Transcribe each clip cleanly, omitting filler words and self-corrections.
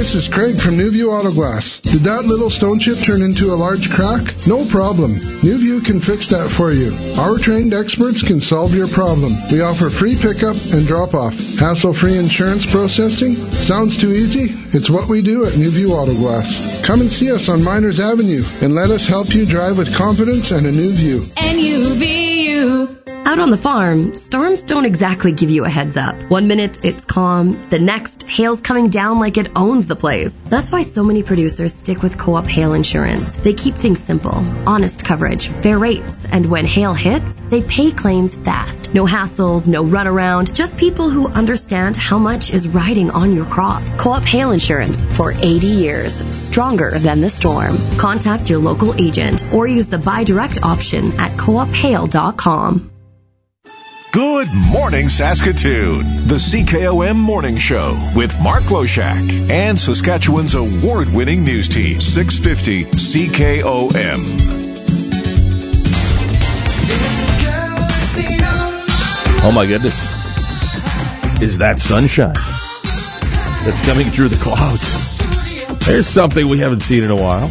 this is Craig from Newview Auto Glass. Did that little stone chip turn into a large crack? No problem. Newview can fix that for you. Our trained experts can solve your problem. We offer free pickup and drop-off. Hassle-free insurance processing? Sounds too easy? It's what we do at Newview Auto Glass. Come and see us on Miners Avenue and let us help you drive with confidence and a new view. NUVU. Out on the farm, storms don't exactly give you a heads up. 1 minute, it's calm. The next, hail's coming down like it owns the place. That's why so many producers stick with Co-op Hail Insurance. They keep things simple, honest coverage, fair rates, and when hail hits, they pay claims fast. No hassles, no runaround, just people who understand how much is riding on your crop. Co-op Hail Insurance for 80 years, stronger than the storm. Contact your local agent or use the Buy Direct option at coophail.com. Good morning, Saskatoon. The CKOM Morning Show with Mark Loshak and Saskatchewan's award-winning news team, 650 CKOM. Oh my goodness. Is that sunshine that's coming through the clouds? There's something we haven't seen in a while.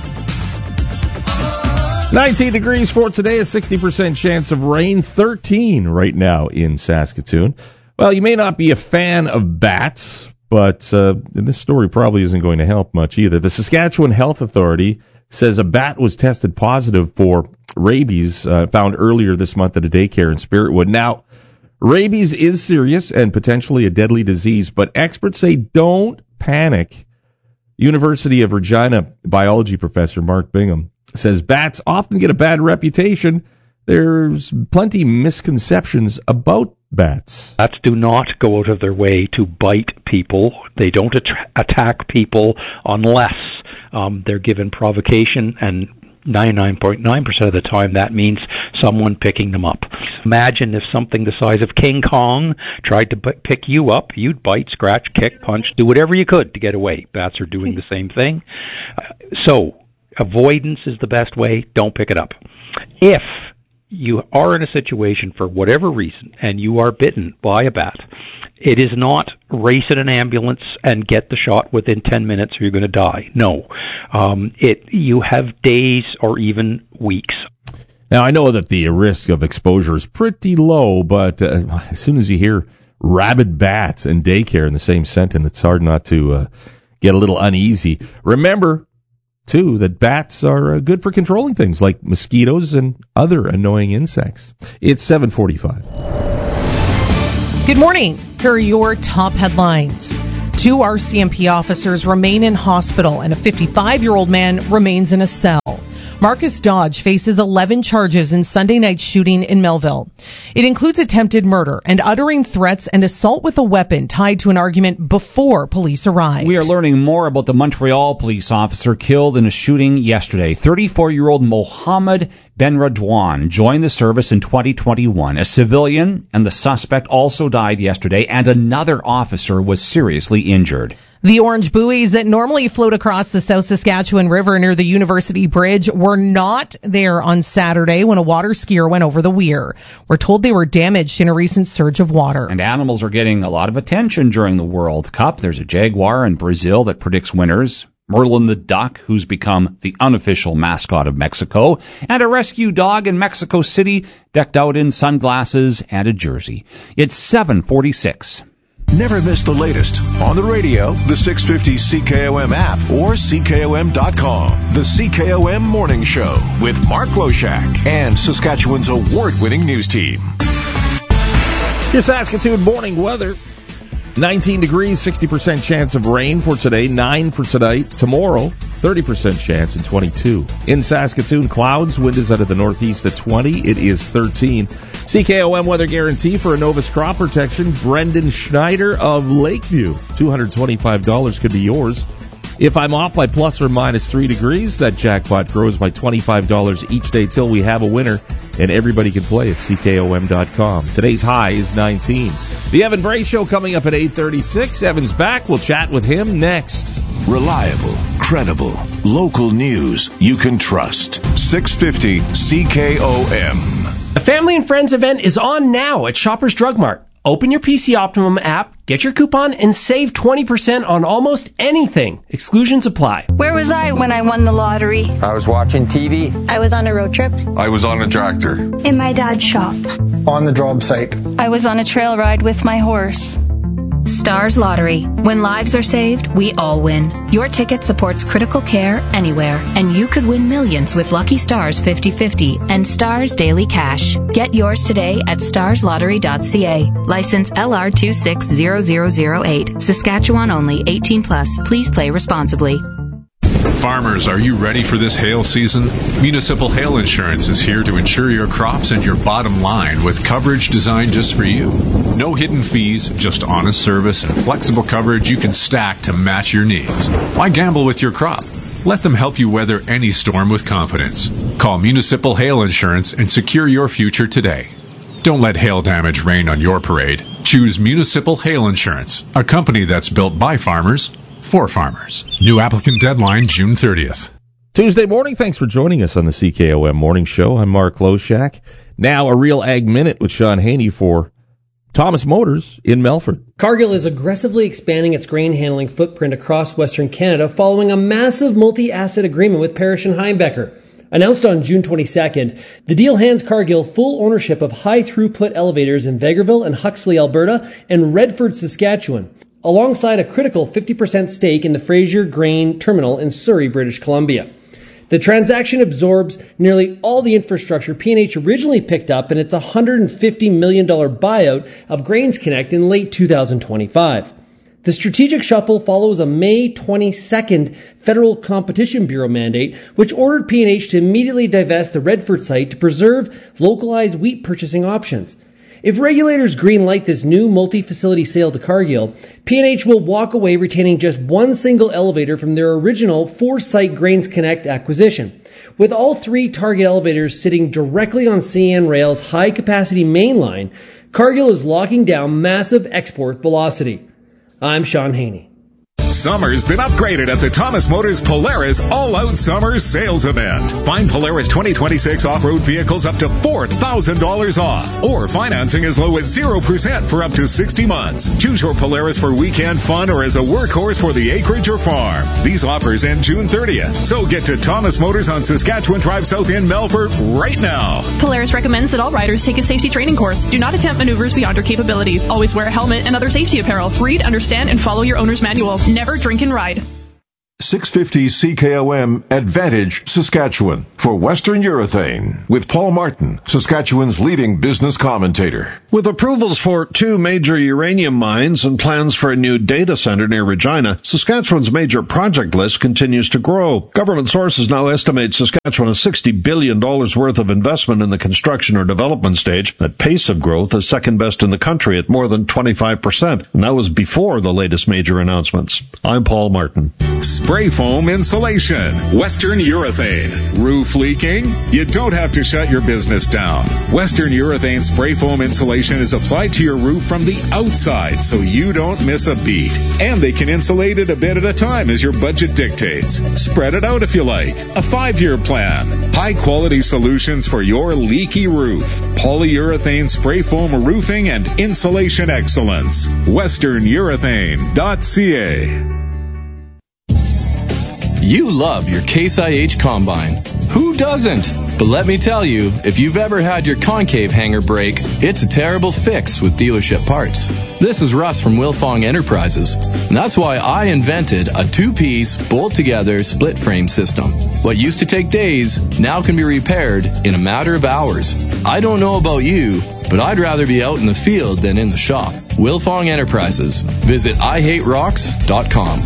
19 degrees for today, a 60% chance of rain, 13 right now in Saskatoon. Well, you may not be a fan of bats, but this story probably isn't going to help much either. The Saskatchewan Health Authority says a bat was tested positive for rabies found earlier this month at a daycare in Spiritwood. Now, rabies is serious and potentially a deadly disease, but experts say don't panic. University of Regina biology professor Mark Bingham says bats often get a bad reputation. There's plenty misconceptions about bats. Bats do not go out of their way to bite people. They don't attack people unless they're given provocation, and 99.9% of the time that means someone picking them up. Imagine if something the size of King Kong tried to pick you up. You'd bite, scratch, kick, punch, do whatever you could to get away. Bats are doing the same thing. So avoidance is the best way. Don't pick it up. If you are in a situation for whatever reason and you are bitten by a bat, it is not race in an ambulance and get the shot within 10 minutes or you're going to die. No. You have days or even weeks. Now, I know that the risk of exposure is pretty low, but as soon as you hear rabid bats and daycare in the same sentence, it's hard not to get a little uneasy. Remember, too, that bats are good for controlling things like mosquitoes and other annoying insects. It's 7:45. Good morning. Here are your top headlines. 2 RCMP officers remain in hospital and a 55-year-old man remains in a cell. Marcus Dodge faces 11 charges in Sunday night's shooting in Melville. It includes attempted murder and uttering threats and assault with a weapon tied to an argument before police arrived. We are learning more about the Montreal police officer killed in a shooting yesterday. 34-year-old Mohammed Benradwan joined the service in 2021. A civilian and the suspect also died yesterday, and another officer was seriously injured. The orange buoys that normally float across the South Saskatchewan River near the University Bridge were not there on Saturday when a water skier went over the weir. We're told they were damaged in a recent surge of water. And animals are getting a lot of attention during the World Cup. There's a jaguar in Brazil that predicts winners. Merlin the duck, who's become the unofficial mascot of Mexico, and a rescue dog in Mexico City decked out in sunglasses and a jersey. It's 7:46. Never miss the latest on the radio, the 650 CKOM app, or CKOM.com. The CKOM Morning Show with Mark Loshak and Saskatchewan's award-winning news team. Your Saskatoon morning weather. 19 degrees, 60% chance of rain for today, 9 for tonight. Tomorrow, 30% chance and 22. In Saskatoon, clouds, wind is out of the northeast at 20. It is 13. CKOM weather guarantee for Innovis crop protection. Brendan Schneider of Lakeview. $225 could be yours. If I'm off by plus or minus 3 degrees, that jackpot grows by $25 each day till we have a winner, and everybody can play at CKOM.com. Today's high is 19. The Evan Bray Show coming up at 8:36. Evan's back. We'll chat with him next. Reliable, credible, local news you can trust. 650 CKOM. The Family and Friends event is on now at Shoppers Drug Mart. Open your PC Optimum app, get your coupon, and save 20% on almost anything. Exclusions apply. Where was I when I won the lottery? I was watching TV. I was on a road trip. I was on a tractor. In my dad's shop. On the job site. I was on a trail ride with my horse. Stars Lottery. When lives are saved, we all win. Your ticket supports critical care anywhere, and you could win millions with Lucky Stars 50/50 and Stars Daily Cash. Get yours today at starslottery.ca. License LR 260008. Saskatchewan only. 18 plus. Please play responsibly. Farmers, are you ready for this hail season? Municipal Hail Insurance is here to insure your crops and your bottom line with coverage designed just for you. No hidden fees, just honest service and flexible coverage you can stack to match your needs. Why gamble with your crop? Let them help you weather any storm with confidence. Call Municipal Hail Insurance and secure your future today. Don't let hail damage rain on your parade. Choose Municipal Hail Insurance, a company that's built by farmers for farmers. New applicant deadline June 30th. Tuesday morning, thanks for joining us on the CKOM Morning Show. I'm Mark Loshak. Now a Real Ag Minute with Sean Haney for Thomas Motors in Melfort. Cargill is aggressively expanding its grain handling footprint across Western Canada following a massive multi-asset agreement with Parrish and Heimbecker. Announced on June 22nd, the deal hands Cargill full ownership of high-throughput elevators in Vegreville and Huxley, Alberta, and Redford, Saskatchewan, alongside a critical 50% stake in the Fraser Grain Terminal in Surrey, British Columbia. The transaction absorbs nearly all the infrastructure P&H originally picked up in its $150 million buyout of Grains Connect in late 2025. The strategic shuffle follows a May 22nd Federal Competition Bureau mandate, which ordered P&H to immediately divest the Redford site to preserve localized wheat purchasing options. If regulators greenlight this new multi-facility sale to Cargill, P&H will walk away retaining just one single elevator from their original 4-site Grains Connect acquisition. With all 3 target elevators sitting directly on CN Rail's high-capacity main line, Cargill is locking down massive export velocity. I'm Sean Haney. Summer's been upgraded at the Thomas Motors Polaris All-Out Summer Sales Event. Find Polaris 2026 off-road vehicles up to $4,000 off, or financing as low as 0% for up to 60 months. Choose your Polaris for weekend fun or as a workhorse for the acreage or farm. These offers end June 30th, so get to Thomas Motors on Saskatchewan Drive South in Melfort right now. Polaris recommends that all riders take a safety training course. Do not attempt maneuvers beyond your capability. Always wear a helmet and other safety apparel. Read, understand, and follow your owner's manual. Never drink and ride. 650 CKOM Advantage, Saskatchewan, for Western Urethane, with Paul Martin, Saskatchewan's leading business commentator. With approvals for 2 major uranium mines and plans for a new data center near Regina, Saskatchewan's major project list continues to grow. Government sources now estimate Saskatchewan has $60 billion worth of investment in the construction or development stage. That pace of growth is second best in the country at more than 25%, and that was before the latest major announcements. I'm Paul Martin. Spray foam insulation, Western Urethane. Roof leaking? You don't have to shut your business down. Western Urethane spray foam insulation is applied to your roof from the outside so you don't miss a beat. And they can insulate it a bit at a time as your budget dictates. Spread it out if you like. A 5-year plan. High quality solutions for your leaky roof. Polyurethane spray foam roofing and insulation excellence. WesternUrethane.ca. You love your Case IH Combine. Who doesn't? But let me tell you, if you've ever had your concave hanger break, it's a terrible fix with dealership parts. This is Russ from Wilfong Enterprises. And that's why I invented a 2-piece, bolt-together, split-frame system. What used to take days now can be repaired in a matter of hours. I don't know about you, but I'd rather be out in the field than in the shop. Wilfong Enterprises. Visit IHateRocks.com.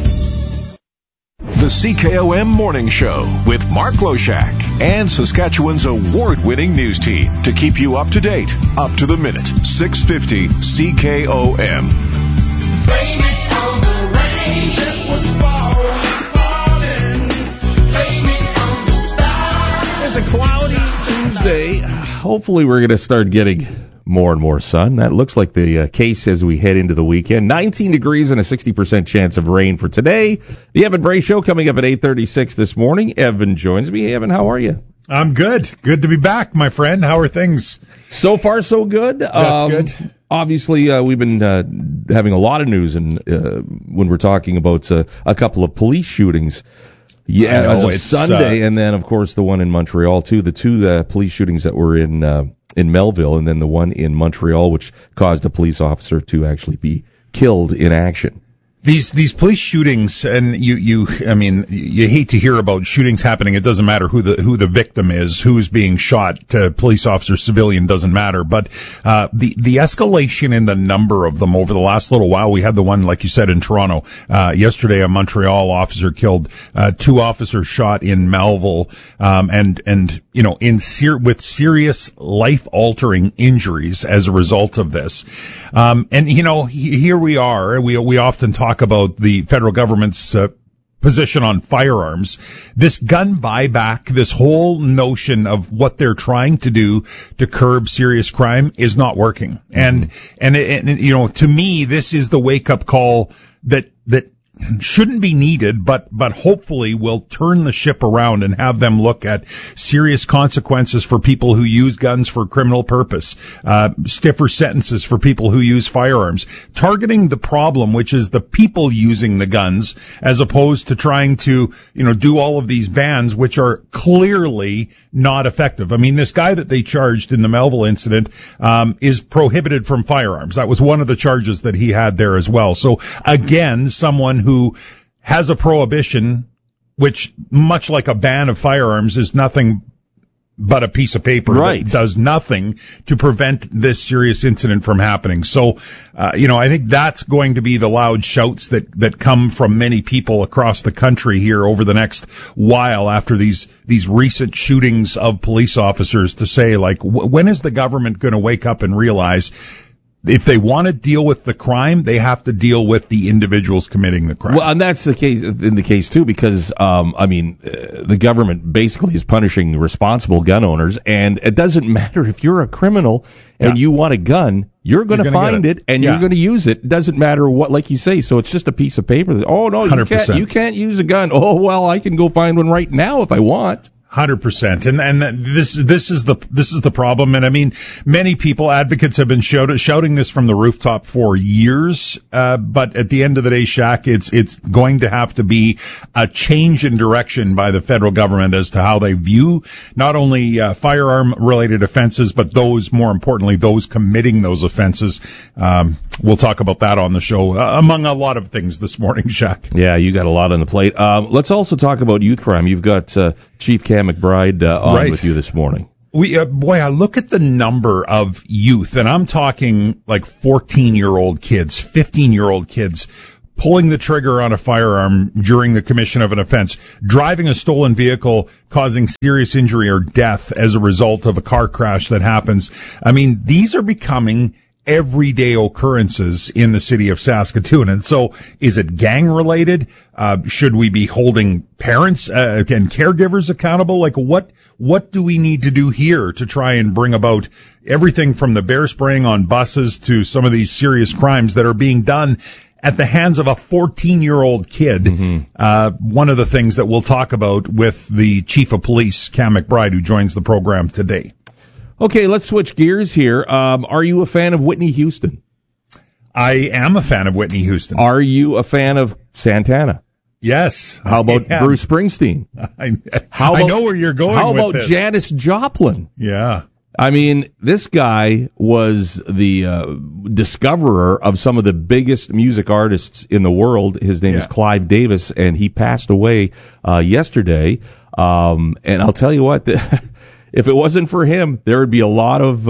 The CKOM Morning Show with Mark Loshak and Saskatchewan's award-winning news team to keep you up to date, up to the minute. 650 CKOM. It's a cloudy Tuesday. Hopefully we're going to start getting more and more sun. That looks like the case as we head into the weekend. 19 degrees and a 60% chance of rain for today. The Evan Bray Show coming up at 8:36 this morning. Evan joins me. Hey, Evan, how are you? I'm good. Good to be back, my friend. How are things? So far, so good. That's good. obviously, we've been having a lot of news when we're talking about a couple of police shootings. Yeah, as of Sunday, and then, of course, the one in Montreal, too. The two police shootings that were in Melville, and then the one in Montreal, which caused a police officer to actually be killed in action. These police shootings, and you hate to hear about shootings happening. It doesn't matter who the victim is, who's being shot. Police officer, civilian, doesn't matter. But the escalation in the number of them over the last little while. We had the one, like you said, in Toronto yesterday. A Montreal officer killed. 2 officers shot in Melville, with serious life-altering injuries as a result of this. Here we are. We often talk about the federal government's position on firearms. This gun buyback, this whole notion of what they're trying to do to curb serious crime is not working. And to me, this is the wake-up call that shouldn't be needed, but hopefully will turn the ship around and have them look at serious consequences for people who use guns for criminal purpose, stiffer sentences for people who use firearms, targeting the problem, which is the people using the guns, as opposed to trying to, do all of these bans, which are clearly not effective. I mean, this guy that they charged in the Melville incident, is prohibited from firearms. That was one of the charges that he had there as well. So again, someone who has a prohibition, which, much like a ban of firearms, is nothing but a piece of paper that does nothing to prevent this serious incident from happening. So, I think that's going to be the loud shouts that come from many people across the country here over the next while after these recent shootings of police officers, to say, like, when is the government going to wake up and realize if they want to deal with the crime, they have to deal with the individuals committing the crime. Well, and that's the case too, because the government basically is punishing responsible gun owners, and it doesn't matter if you're a criminal and you want a gun, you're going to find it and you're going to use it. It doesn't matter what, like you say. So it's just a piece of paper. Oh no, you can't use a gun. Oh well, I can go find one right now if I want. 100%. And this is the problem. And I mean, many people, advocates, have been shouting this from the rooftop for years. But at the end of the day, Shaq, it's going to have to be a change in direction by the federal government as to how they view not only firearm related offenses, but more importantly, those committing those offenses. We'll talk about that on the show, among a lot of things this morning, Shaq. Yeah, you got a lot on the plate. Let's also talk about youth crime. You've got Chief Cam McBride on with you this morning. I look at the number of youth, and I'm talking like 14-year-old kids, 15-year-old kids, pulling the trigger on a firearm during the commission of an offense, driving a stolen vehicle, causing serious injury or death as a result of a car crash that happens. I mean, these are becoming everyday occurrences in the city of Saskatoon. And so, is it gang related? Should we be holding parents and caregivers accountable? Like, what do we need to do here to try and bring about everything from the bear spraying on buses to some of these serious crimes that are being done at the hands of a 14-year-old kid? One of the things that we'll talk about with the Chief of Police, Cam McBride, who joins the program today. Okay, let's switch gears here. Are you a fan of Whitney Houston? I am a fan of Whitney Houston. Are you a fan of Santana? Yes. How about Bruce Springsteen? I know where you're going with this. How about Janis Joplin? Yeah. I mean, this guy was the discoverer of some of the biggest music artists in the world. His name is Clive Davis, and he passed away yesterday. And I'll tell you what, if it wasn't for him, there would be a lot of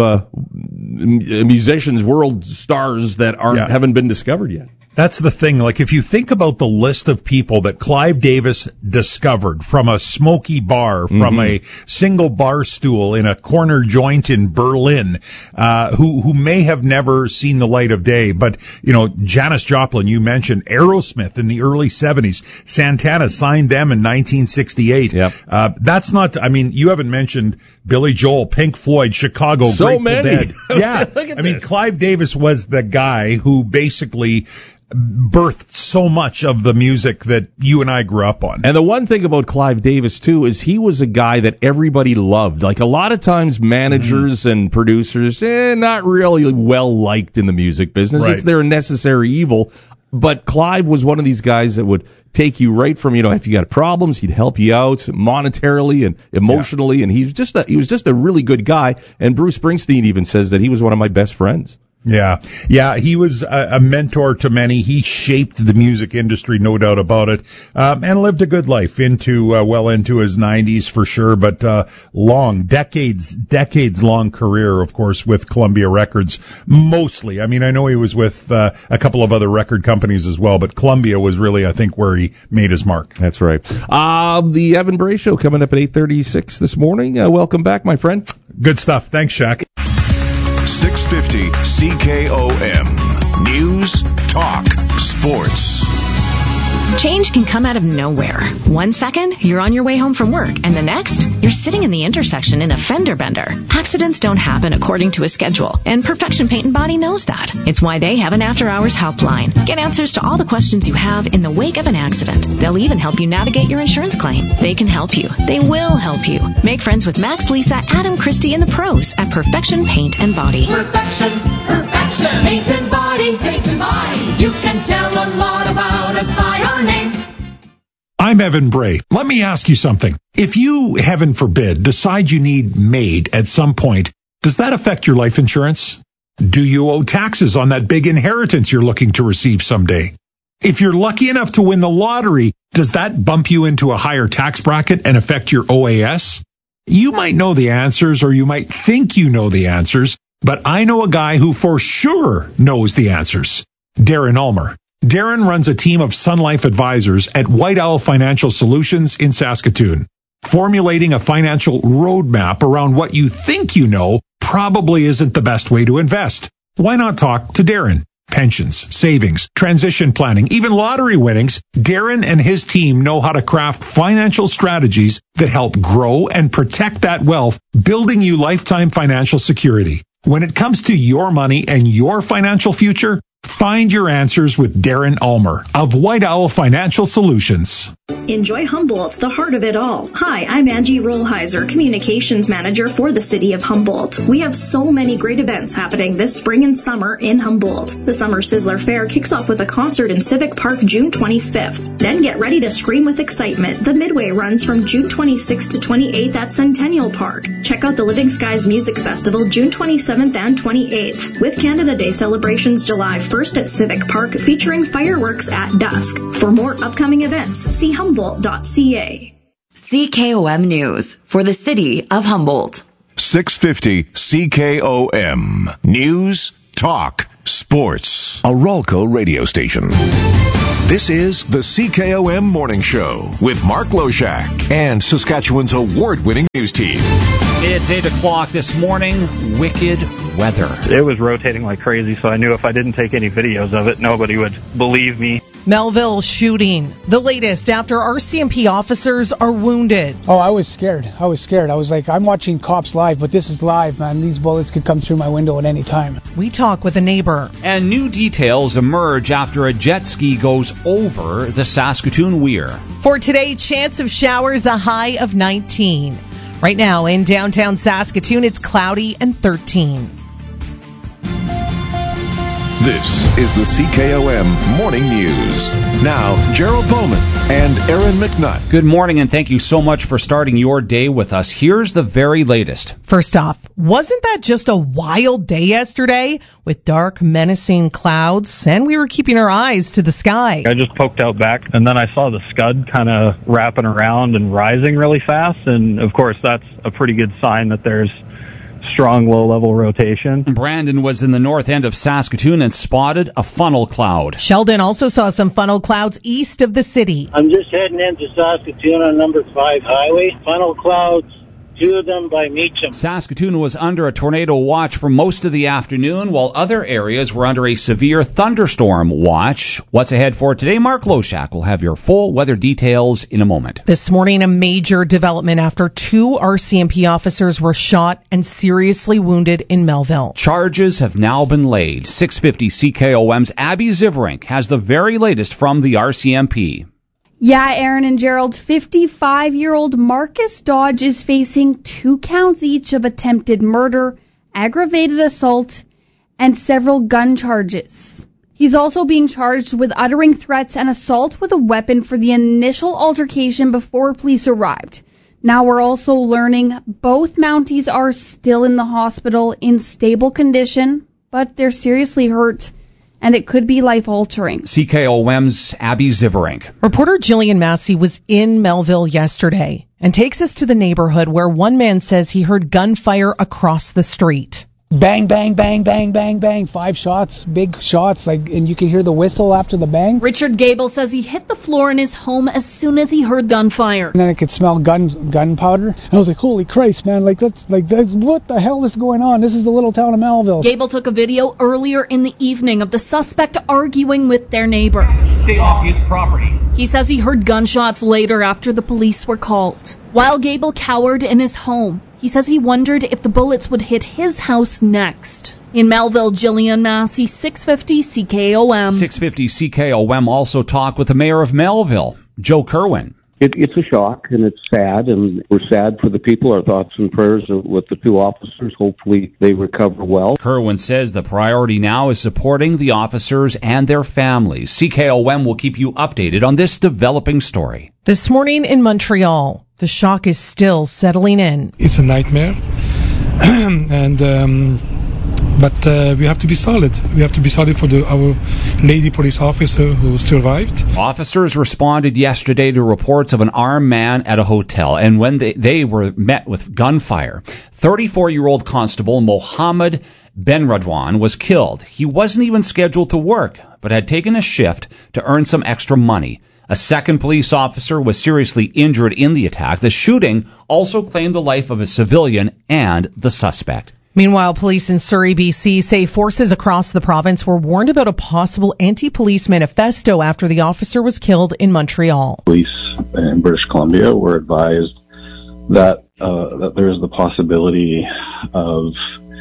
musicians, world stars that haven't been discovered yet. That's the thing. Like, if you think about the list of people that Clive Davis discovered from a smoky bar, from a single bar stool in a corner joint in Berlin, who may have never seen the light of day. But, Janis Joplin, you mentioned Aerosmith in the early 70s. Santana signed them in 1968. That's not, you haven't mentioned Billy Joel, Pink Floyd, Chicago, so Grateful many. Dead. Yeah. Clive Davis was the guy who basically birthed so much of the music that you and I grew up on. And the one thing about Clive Davis, too, is he was a guy that everybody loved. Like, a lot of times managers and producers, not really well liked in the music business. Right. They're a necessary evil. But Clive was one of these guys that would take you right from, if you got problems, he'd help you out monetarily and emotionally. Yeah. And he was just a really good guy. And Bruce Springsteen even says that he was one of my best friends. Yeah, he was a mentor to many. He shaped the music industry, no doubt about it, and lived a good life well into his 90s for sure, but decades long career, of course, with Columbia Records, mostly. I mean, I know he was with a couple of other record companies as well, but Columbia was really, I think, where he made his mark. That's right. The Evan Bray Show coming up at 8:36 this morning. Welcome back, my friend. Good stuff. Thanks, Shaq. 650 CKOM. News, talk, sports. Change can come out of nowhere. 1 second, you're on your way home from work, and the next, you're sitting in the intersection in a fender bender. Accidents don't happen according to a schedule, and Perfection Paint and Body knows that. It's why they have an after-hours helpline. Get answers to all the questions you have in the wake of an accident. They'll even help you navigate your insurance claim. They can help you. They will help you. Make friends with Max, Lisa, Adam, Christy, and the pros at Perfection Paint and Body. Perfection Paint and Body. You can tell a lot about us by our name. I'm Evan Bray. Let me ask you something. If you, heaven forbid, decide you need MAID at some point, does that affect your life insurance? Do you owe taxes on that big inheritance you're looking to receive someday? If you're lucky enough to win the lottery, does that bump you into a higher tax bracket and affect your OAS? You might know the answers, or you might think you know the answers, but I know a guy who for sure knows the answers. Darren Ulmer. Darren runs a team of Sun Life advisors at White Owl Financial Solutions in Saskatoon. Formulating a financial roadmap around what you think you know probably isn't the best way to invest. Why not talk to Darren? Pensions, savings, transition planning, even lottery winnings, Darren and his team know how to craft financial strategies that help grow and protect that wealth, building you lifetime financial security. When it comes to your money and your financial future, find your answers with Darren Ulmer of White Owl Financial Solutions. Enjoy Humboldt, the heart of it all. Hi, I'm Angie Rollheiser, Communications Manager for the City of Humboldt. We have so many great events happening this spring and summer in Humboldt. The Summer Sizzler Fair kicks off with a concert in Civic Park June 25th. Then get ready to scream with excitement. The Midway runs from June 26th to 28th at Centennial Park. Check out the Living Skies Music Festival June 27th and 28th, with Canada Day celebrations July 1st at Civic Park, featuring fireworks at dusk. For more upcoming events, see Humboldt.ca. CKOM News for the City of Humboldt. 650 CKOM. News, talk, sports. A Ralco radio station. This is the CKOM Morning Show with Mark Loshak and Saskatchewan's award-winning news team. It's 8 o'clock this morning. Wicked weather. It was rotating like crazy, so I knew if I didn't take any videos of it, nobody would believe me. Melville shooting. The latest after RCMP officers are wounded. Oh, I was scared. I was like, I'm watching Cops live, but this is live, man. These bullets could come through my window at any time. We talk with a neighbor. And new details emerge after a jet ski goes over the Saskatoon Weir. For today, chance of showers, a high of 19. Right now in downtown Saskatoon, it's cloudy and 13. This is the CKOM Morning News. Now, Gerald Bowman and Aaron McNutt. Good morning, and thank you so much for starting your day with us. Here's the very latest. First off, wasn't that just a wild day yesterday with dark, menacing clouds? And we were keeping our eyes to the sky. I just poked out back, and then I saw the scud kind of wrapping around and rising really fast. And, of course, that's a pretty good sign that there's strong low-level rotation. Brandon was in the north end of Saskatoon and spotted a funnel cloud. Sheldon also saw some funnel clouds east of the city. I'm just heading into Saskatoon on number 5 highway. Funnel clouds two of them by Meacham. Saskatoon was under a tornado watch for most of the afternoon, while other areas were under a severe thunderstorm watch. What's ahead for today? Mark Loshak will have your full weather details in a moment. This morning, a major development after 2 RCMP officers were shot and seriously wounded in Melville. Charges have now been laid. 650 CKOM's Abby Ziverink has the very latest from the RCMP. Yeah, Aaron and Gerald, 55-year-old Marcus Dodge is facing 2 counts each of attempted murder, aggravated assault, and several gun charges. He's also being charged with uttering threats and assault with a weapon for the initial altercation before police arrived. Now we're also learning both Mounties are still in the hospital in stable condition, but they're seriously hurt, and it could be life-altering. CKOM's Abby Ziverink. Reporter Jillian Massey was in Melville yesterday and takes us to the neighborhood where one man says he heard gunfire across the street. Bang, bang, bang, bang, bang, bang. 5 shots, big shots, and you can hear the whistle after the bang. Richard Gable says he hit the floor in his home as soon as he heard gunfire. And then I could smell gunpowder. And I was like, holy Christ, man, that's what the hell is going on? This is the little town of Melville. Gable took a video earlier in the evening of the suspect arguing with their neighbor. Stay off his property. He says he heard gunshots later after the police were called. While Gable cowered in his home, he says he wondered if the bullets would hit his house next. In Melville, Jillian Massey, 650 CKOM. 650 CKOM also talked with the mayor of Melville, Joe Kerwin. It's a shock, and it's sad, and we're sad for the people. Our thoughts and prayers are with the 2 officers. Hopefully they recover well. Kerwin says the priority now is supporting the officers and their families. CKOM will keep you updated on this developing story. This morning in Montreal, the shock is still settling in. It's a nightmare, but we have to be solid. We have to be solid for our lady police officer who survived. Officers responded yesterday to reports of an armed man at a hotel, and when they were met with gunfire, 34-year-old Constable Mohammed Benradwan was killed. He wasn't even scheduled to work, but had taken a shift to earn some extra money. A second police officer was seriously injured in the attack. The shooting also claimed the life of a civilian and the suspect. Meanwhile, police in Surrey, BC say forces across the province were warned about a possible anti-police manifesto after the officer was killed in Montreal. Police in British Columbia were advised that there is the possibility of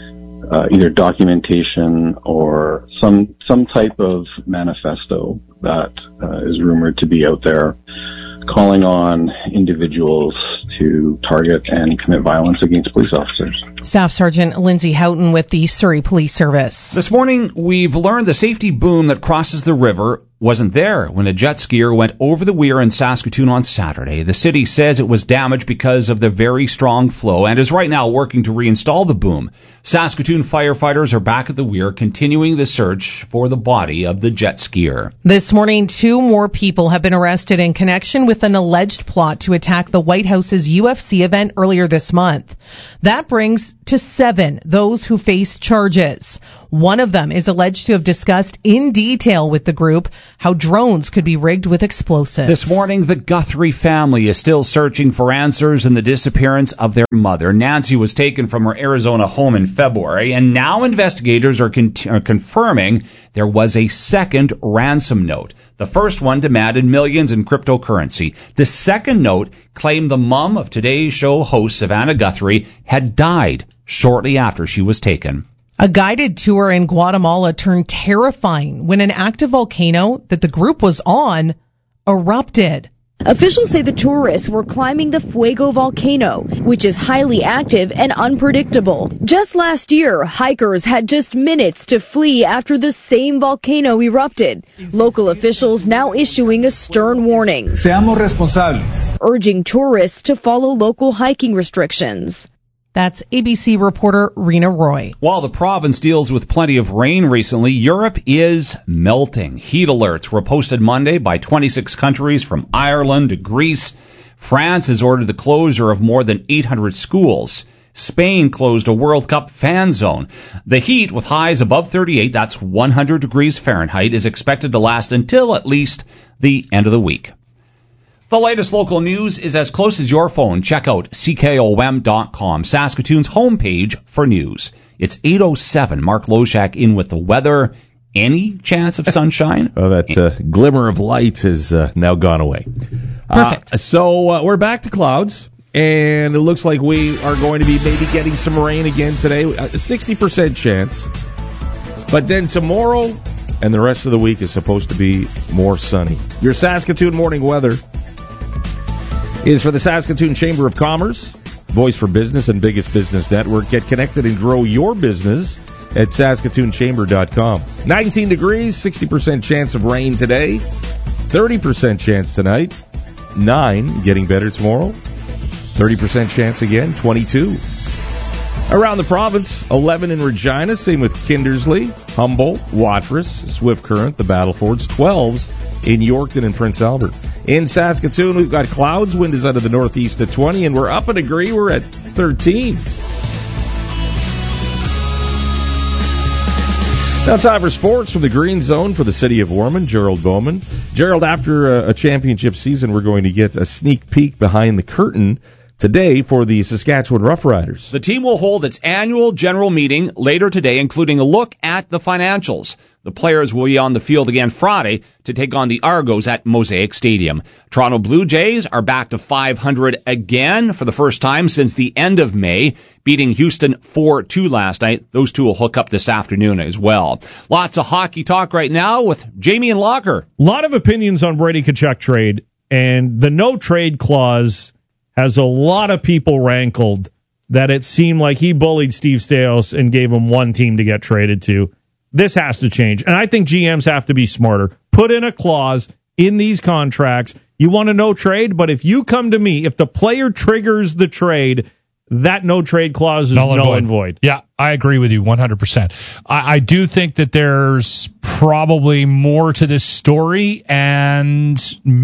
either documentation or some type of manifesto that is rumored to be out there calling on individuals to target and commit violence against police officers. Staff Sergeant Lindsay Houghton with the Surrey Police Service. This morning, we've learned the safety boom that crosses the river wasn't there when a jet skier went over the weir in Saskatoon on Saturday. The city says it was damaged because of the very strong flow and is right now working to reinstall the boom. Saskatoon firefighters are back at the weir, continuing the search for the body of the jet skier. This morning, 2 more people have been arrested in connection with an alleged plot to attack the White House's UFC event earlier this month. That brings to 7 those who faced charges. One of them is alleged to have discussed in detail with the group how drones could be rigged with explosives. This morning, the Guthrie family is still searching for answers in the disappearance of their mother. Nancy was taken from her Arizona home in February, and now investigators are confirming there was a second ransom note. The first one demanded millions in cryptocurrency. The second note claimed the mom of Today's Show host Savannah Guthrie had died shortly after she was taken. A guided tour in Guatemala turned terrifying when an active volcano that the group was on erupted. Officials say the tourists were climbing the Fuego volcano, which is highly active and unpredictable. Just last year, hikers had just minutes to flee after the same volcano erupted. Local officials now issuing a stern warning, Seamos responsables, urging tourists to follow local hiking restrictions. That's ABC reporter Rena Roy. While the province deals with plenty of rain recently, Europe is melting. Heat alerts were posted Monday by 26 countries from Ireland to Greece. France has ordered the closure of more than 800 schools. Spain closed a World Cup fan zone. The heat, with highs above 38, that's 100 degrees Fahrenheit, is expected to last until at least the end of the week. The latest local news is as close as your phone. Check out CKOM.com, Saskatoon's homepage for news. It's 8:07. Mark Loshak in with the weather. Any chance of sunshine? That glimmer of light has now gone away. Perfect. So we're back to clouds, and it looks like we are going to be maybe getting some rain again today. A 60% chance. But then tomorrow and the rest of the week is supposed to be more sunny. Your Saskatoon morning weather is for the Saskatoon Chamber of Commerce, voice for business and biggest business network. Get connected and grow your business at SaskatoonChamber.com. 19 degrees, 60% chance of rain today, 30% chance tonight, 9 getting better tomorrow, 30% chance again, 22. Around the province, 11 in Regina, same with Kindersley, Humboldt, Watrous, Swift Current, the Battlefords, 12s in Yorkton and Prince Albert. In Saskatoon, we've got clouds, wind is out of the northeast at 20, and we're up a degree, we're at 13. Now time for sports from the Green Zone for the City of Ormond, Gerald Bowman. Gerald, after a championship season, we're going to get a sneak peek behind the curtain today for the Saskatchewan Roughriders. The team will hold its annual general meeting later today, including a look at the financials. The players will be on the field again Friday to take on the Argos at Mosaic Stadium. Toronto Blue Jays are back to 500 again for the first time since the end of May, beating Houston 4-2 last night. Those two will hook up this afternoon as well. Lots of hockey talk right now with Jamie and Locker. A lot of opinions on Brady Tkachuk trade, and the no-trade clause has a lot of people rankled that it seemed like he bullied Steve Staios and gave him one team to get traded to. This has to change. And I think GMs have to be smarter. Put in a clause in these contracts. You want a no trade, but if you come to me, if the player triggers the trade, that no trade clause is null and void. Yeah, I agree with you 100%. I do think that there's probably more to this story, and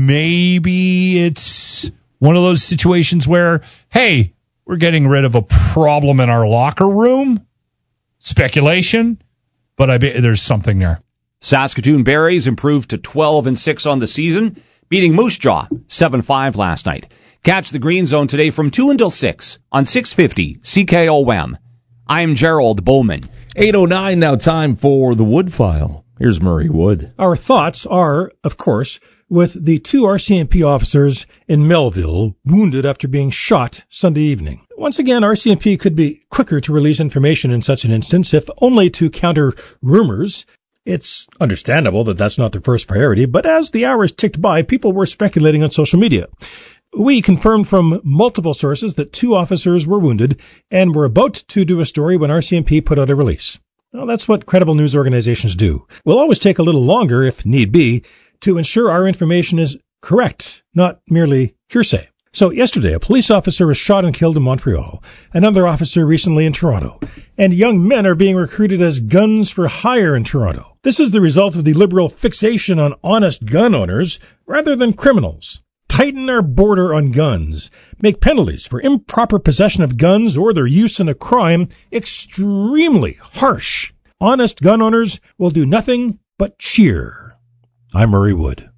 maybe it's one of those situations where, hey, we're getting rid of a problem in our locker room. Speculation, but I bet there's something there. Saskatoon Berries improved to 12-6 on the season, beating Moose Jaw 7-5 last night. Catch the Green Zone today from 2 until 6 on 650 CKOM. I'm Gerald Bowman. 8:09 now, time for the Wood File. Here's Murray Wood. Our thoughts are, of course, with the 2 RCMP officers in Melville wounded after being shot Sunday evening. Once again, RCMP could be quicker to release information in such an instance, if only to counter rumors. It's understandable that that's not their first priority, but as the hours ticked by, people were speculating on social media. We confirmed from multiple sources that 2 officers were wounded and were about to do a story when RCMP put out a release. Well, that's what credible news organizations do. We'll always take a little longer, if need be, to ensure our information is correct, not merely hearsay. So yesterday, a police officer was shot and killed in Montreal, another officer recently in Toronto, and young men are being recruited as guns for hire in Toronto. This is the result of the liberal fixation on honest gun owners rather than criminals. Tighten our border on guns. Make penalties for improper possession of guns or their use in a crime extremely harsh. Honest gun owners will do nothing but cheer. I'm Murray Wood.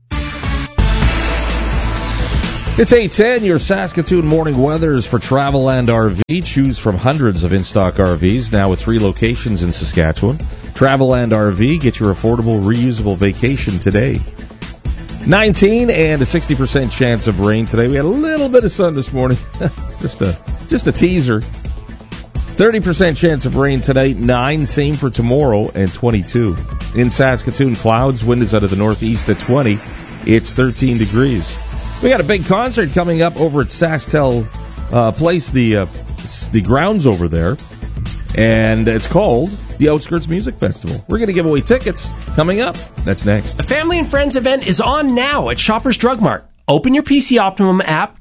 It's 8:10. Your Saskatoon morning weather is for Travelland RV. Choose from hundreds of in-stock RVs, now with 3 locations in Saskatchewan. Travelland RV. Get your affordable, reusable vacation today. 19 and a 60% chance of rain today. We had a little bit of sun this morning. just a teaser. 30% chance of rain tonight, 9, same for tomorrow, and 22. In Saskatoon, clouds, wind is out of the northeast at 20. It's 13 degrees. We got a big concert coming up over at Sastel Place, the grounds over there, and it's called the Outskirts Music Festival. We're going to give away tickets coming up. That's next. The Family and Friends event is on now at Shoppers Drug Mart. Open your PC Optimum app,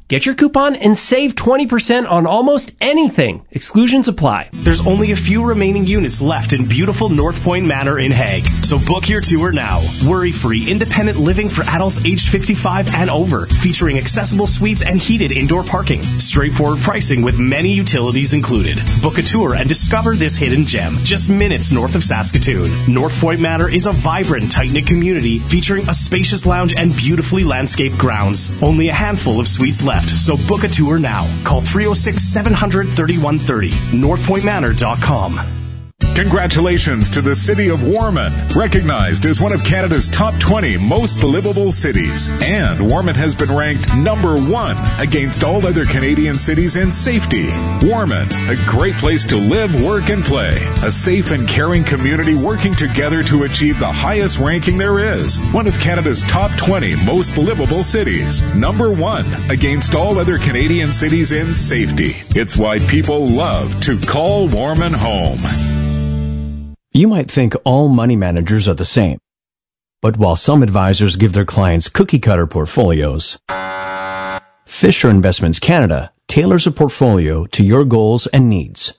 Get your coupon and save 20% on almost anything. Exclusions apply. There's only a few remaining units left in beautiful North Point Manor in Hague, so book your tour now. Worry-free, independent living for adults aged 55 and over, featuring accessible suites and heated indoor parking. Straightforward pricing with many utilities included. Book a tour and discover this hidden gem, just minutes north of Saskatoon. North Point Manor is a vibrant, tight-knit community featuring a spacious lounge and beautifully landscaped grounds. Only a handful of suites left, so book a tour now. Call 306-700-3130, northpointmanor.com. Congratulations to the city of Warman, recognized as one of Canada's top 20 most livable cities. And Warman has been ranked number 1 against all other Canadian cities in safety. Warman, a great place to live, work, and play. A safe and caring community working together to achieve the highest ranking there is. One of Canada's top 20 most livable cities. Number 1 against all other Canadian cities in safety. It's why people love to call Warman home. You might think all money managers are the same. But while some advisors give their clients cookie-cutter portfolios, Fisher Investments Canada tailors a portfolio to your goals and needs.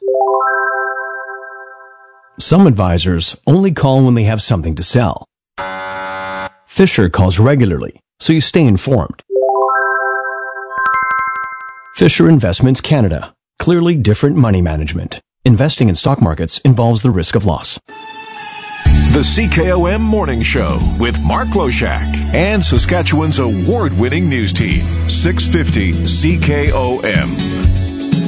Some advisors only call when they have something to sell. Fisher calls regularly, so you stay informed. Fisher Investments Canada. Clearly different money management. Investing in stock markets involves the risk of loss. The CKOM Morning Show with Mark Loshak and Saskatchewan's award-winning news team, 650 CKOM.